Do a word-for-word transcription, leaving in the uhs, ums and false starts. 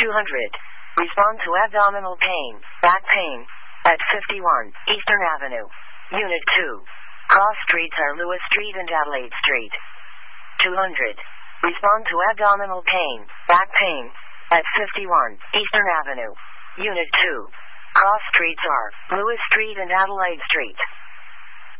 two hundred. Respond to abdominal pain, back pain, at fifty-one Eastern Avenue. Unit two. Cross streets are Lewis Street and Adelaide Street. two hundred. Respond to abdominal pain, back pain, at fifty-one Eastern Avenue. Unit two. Cross streets are Lewis Street and Adelaide Street.